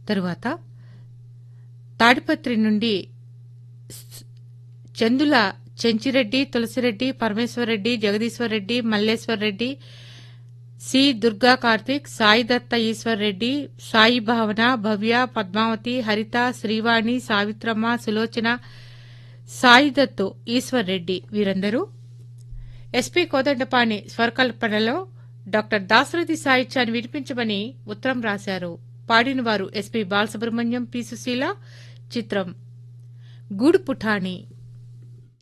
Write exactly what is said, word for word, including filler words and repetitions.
తరువాత తాడిపత్రి నుండి చందుల చెంచిరెడ్డి, తులసిరెడ్డి, పరమేశ్వరరెడ్డి, జగదీశ్వరరెడ్డి, మల్లేశ్వరరెడ్డి, సి దుర్గా కార్తిక్, సాయి దత్త ఈశ్వర్ రెడ్డి, సాయి భావన, భవ్య, పద్మావతి, హరిత, శ్రీవాణి, సావిత్రమ్మ, సులోచన, సాయి దత్తు ఈశ్వర్ రెడ్డి వీరందరూ ఎస్పీ కోదండపాణి స్వరకల్పనలో డాక్టర్ దాశరథి సాహిత్యాన్ని వినిపించమని ఉత్తరం రాశారు. పాడినవారు ఎస్పీ బాలసుబ్రహ్మణ్యం, పి సుశీల. చిత్రం గూడు పుఠాణి.